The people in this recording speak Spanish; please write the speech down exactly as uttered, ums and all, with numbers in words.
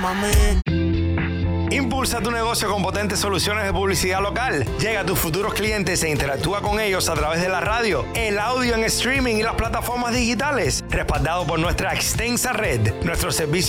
mami. Impulsa tu negocio con potentes soluciones de publicidad local. Llega a tus futuros clientes e interactúa con ellos a través de la radio, el audio en streaming y las plataformas digitales. Respaldado por nuestra extensa red. Nuestros servicios